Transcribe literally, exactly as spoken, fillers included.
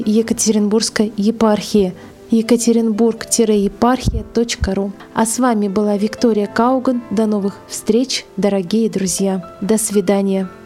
Екатеринбургской епархии екатеринбург епархия точка ру. А с вами была Виктория Кауган. До новых встреч, дорогие друзья. До свидания.